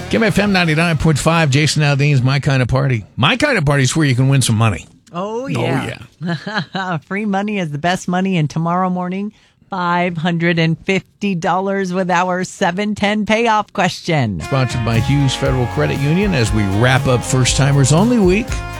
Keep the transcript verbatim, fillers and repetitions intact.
Kim F M ninety-nine point five, Jason Aldean's My Kind of Party. My Kind of Party is where you can win some money. Oh, yeah. Oh, yeah. Free money is the best money. And tomorrow morning, five hundred fifty dollars with our seven ten payoff question. Sponsored by Hughes Federal Credit Union as we wrap up First Timers Only Week.